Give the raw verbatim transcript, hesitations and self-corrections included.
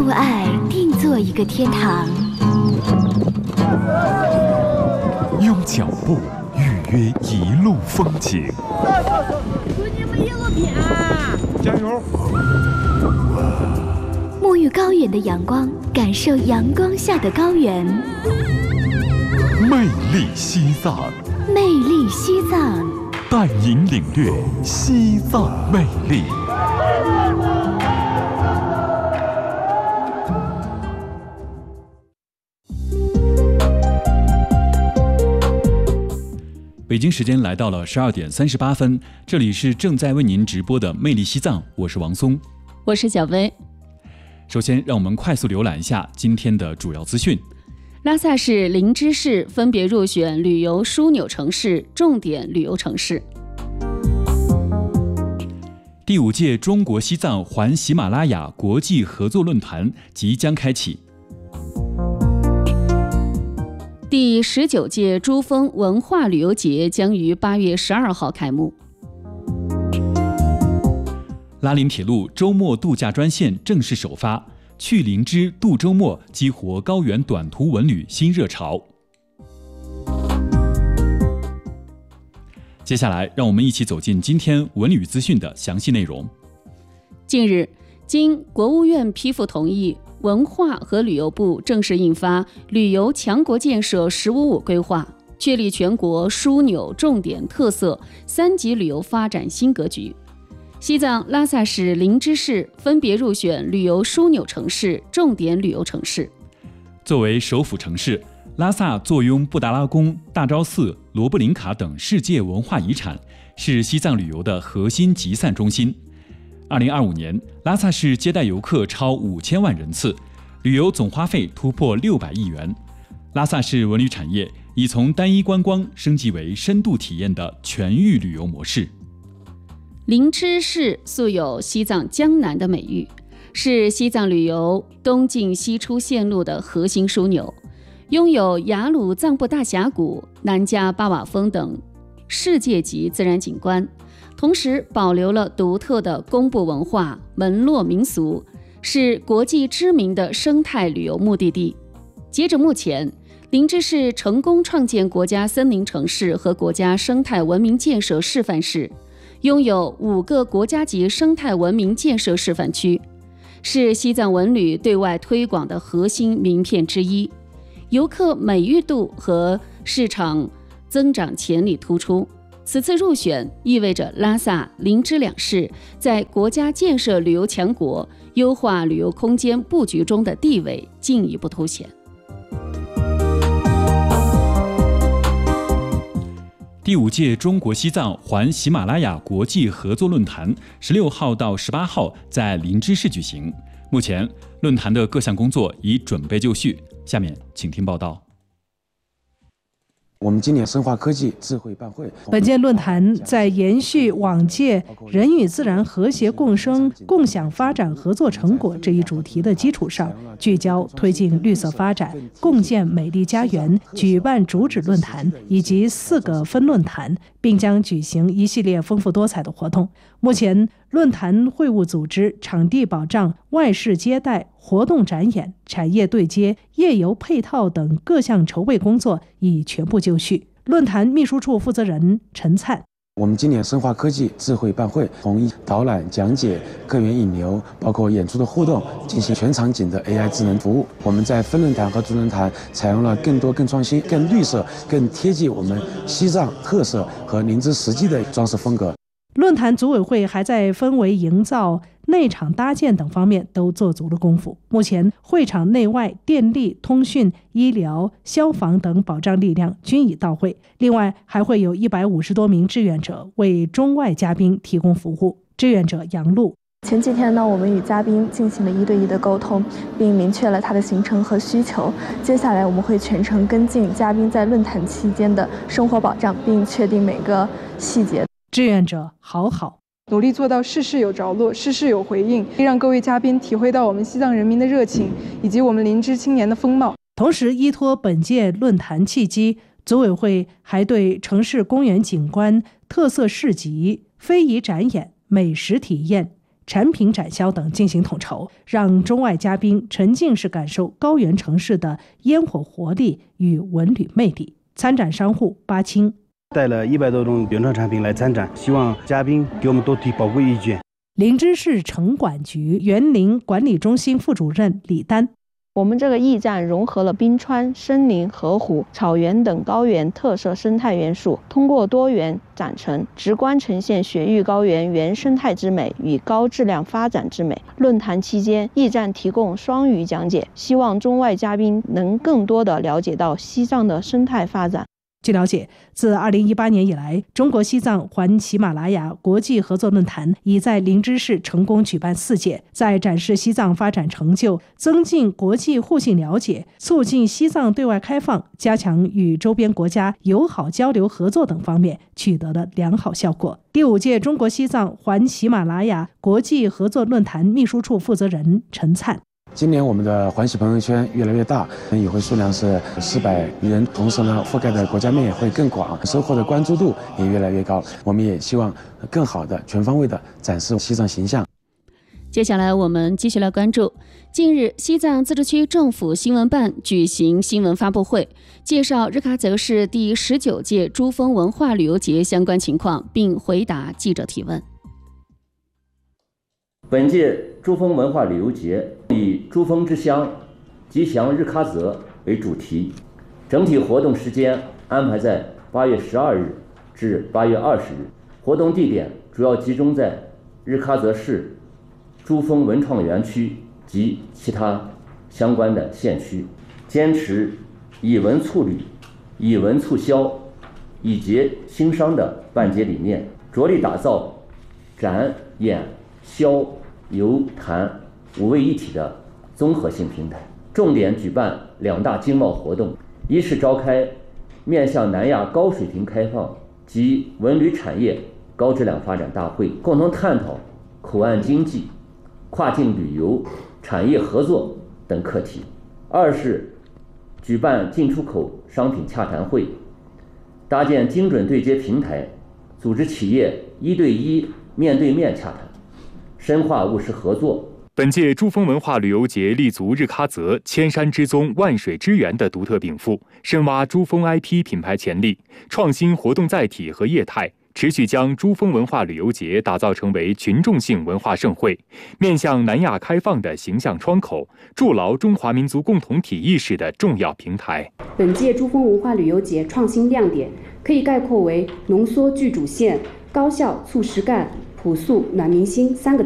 用爱定做一个天堂， 用脚步预约一路风景。 祝你们一路平安， 加油！ 沐浴高原的阳光，感受阳光下的高原。 魅力西藏， 魅力西藏， 带您领略西藏魅力。 北京时间来到了十二点三十八分，这里是正在为您直播的魅力西藏，我是王松， 我是小薇。 首先让我们快速浏览一下今天的主要资讯。 拉萨市、林芝市分别入选旅游枢纽城市、重点旅游城市。 第五届中国西藏环喜马拉雅国际合作论坛即将开启。 第十九届珠峰文化旅游节将于八月十二号开幕。 拉林铁路周末度假专线正式首发，去林芝度周末，激活高原短途文旅新热潮。接下来，让我们一起走进今天文旅资讯的详细内容。 近日，经国务院批复同意，文化和旅游部正式印发《旅游强国建设“十五五”规划》，确立全国枢纽、重点、特色三级旅游发展新格局。西藏拉萨市、林芝市分别入选旅游枢纽城市、重点旅游城市。 作为首府城市，拉萨坐拥布达拉宫、大昭寺、罗布林卡等世界文化遗产，是西藏旅游的核心集散中心。二零二五年，拉萨市接待游客超五千万人次，旅游总花费突破六百亿元。拉萨市文旅产业已从单一观光升级为深度体验的全域旅游模式。 林芝市素有西藏江南的美誉，是西藏旅游东进西出线路的核心枢纽，拥有雅鲁藏布大峡谷、南迦巴瓦峰等世界级自然景观，同时保留了独特的工部文化、门落民俗，是国际知名的生态旅游目的地。截至目前，林芝市成功创建国家森林城市和国家生态文明建设示范市，拥有五个国家级生态文明建设示范区，是西藏文旅对外推广的核心名片之一，游客美誉度和市场增长潜力突出。此次入选意味着拉萨、林芝两市在国家建设旅游强国、优化旅游空间布局中的地位进一步凸显。 第五届中国西藏环喜马拉雅国际合作论坛十六号到十八号在林芝市举行。目前，论坛的各项工作已准备就绪。下面请听报道。 我们今年深化科技智慧办会， 本届论坛在延续往届人与自然和谐共生、共享发展合作成果这一主题的基础上，聚焦推进绿色发展、共建美丽家园，举办主旨论坛以及四个分论坛，并将举行一系列丰富多彩的活动。目前，论坛会务组织、场地保障、外事接待、活动展演、产业对接、夜游配套等各项筹备工作已全部就绪。论坛秘书处负责人陈灿： 我们今年深化科技智慧办会，从导览、讲解、客源引流，包括演出的互动，进行全场景的 A I 智能服务。我们在分论坛和主论坛采用了更多、更创新、更绿色、更贴近我们西藏特色和林芝实际的装饰风格。 论坛组委会还在氛围营造、内场搭建等方面都做足了功夫。目前，会场内外电力、通讯、医疗、消防等保障力量均已到位。另外，还会有一百五十多名志愿者为中外嘉宾提供服务。志愿者杨璐： 前几天呢，我们与嘉宾进行了一对一的沟通，并明确了他的行程和需求。接下来我们会全程跟进嘉宾在论坛期间的生活保障，并确定每个细节。 志愿者好好： 努力做到事事有着落，事事有回应，让各位嘉宾体会到我们西藏人民的热情，以及我们林芝青年的风貌。 同时，依托本届论坛契机，组委会还对城市公园景观、特色市集、非遗展演、美食体验、 产品展销等进行统筹，让中外嘉宾沉浸式感受高原城市的烟火活力与文旅魅力。参展商户巴青带了一百多种原创产品来参展，希望嘉宾给我们多提宝贵意见。 林芝市城管局园林管理中心副主任李丹， 我们这个驿站融合了冰川、森林、河湖、草原等高原特色生态元素，通过多元展陈，直观呈现雪域高原原生态之美与高质量发展之美。论坛期间，驿站提供双语讲解，希望中外嘉宾能更多地了解到西藏的生态发展。 据了解，自二零一八年以来，中国西藏环喜马拉雅国际合作论坛已在林芝市成功举办四届，在展示西藏发展成就、增进国际互信了解、促进西藏对外开放、加强与周边国家友好交流合作等方面取得了良好效果。第五届中国西藏环喜马拉雅国际合作论坛秘书处负责人陈灿。 今年我们的环喜朋友圈越来越大，与会数量是四百余人，同时呢，覆盖的国家面也会更广，收获的关注度也越来越高。我们也希望更好的、全方位的展示西藏形象。 接下来我们继续来关注，近日西藏自治区政府新闻办举行新闻发布会，介绍日喀则市第十九届珠峰文化旅游节相关情况，并回答记者提问。 本届珠峰文化旅游节以珠峰之乡，吉祥日喀则为主题，整体活动时间安排在八月十二日至八月二十日，活动地点主要集中在日喀则市珠峰文创园区及其他相关的县区，坚持以文促旅、以文促销、以节兴商的办节理念，着力打造展演销游谈五位一体的综合性平台，重点举办两大经贸活动，一是召开面向南亚高水平开放及文旅产业高质量发展大会，共同探讨口岸经济、跨境旅游、产业合作等课题；二是举办进出口商品洽谈会，搭建精准对接平台，组织企业一对一面对面洽谈，深化务实合作。 本届珠峰文化旅游节立足日喀则千山之宗、万水之源的独特禀赋，深挖珠峰 I P 品牌潜力，创新活动载体和业态，持续将珠峰文化旅游节打造成为群众性文化盛会，面向南亚开放的形象窗口，筑牢中华民族共同体意识的重要平台。 本届珠峰文化旅游节创新亮点可以概括为浓缩聚主线、高效促实干、朴素暖民心三个